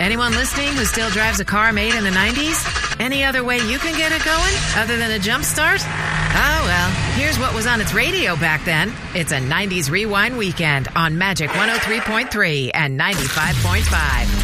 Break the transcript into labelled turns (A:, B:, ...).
A: Anyone listening who still drives a car made in the 90s? Any other way you can get it going other than a jump start? Oh, well, here's what was on its radio back then. It's a 90s Rewind Weekend on Magic 103.3 and 95.5.